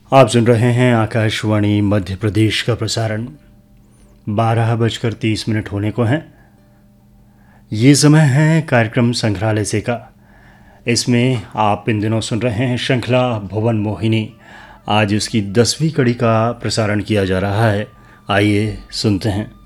आप सुन रहे हैं आकाशवाणी मध्य प्रदेश का प्रसारण। 12:30 होने को हैं। ये समय है कार्यक्रम संग्रहालय से का। इसमें आप इन दिनों सुन रहे हैं श्रृंखला भुवन मोहिनी। आज उसकी 10वीं कड़ी का प्रसारण किया जा रहा है। आइए सुनते हैं।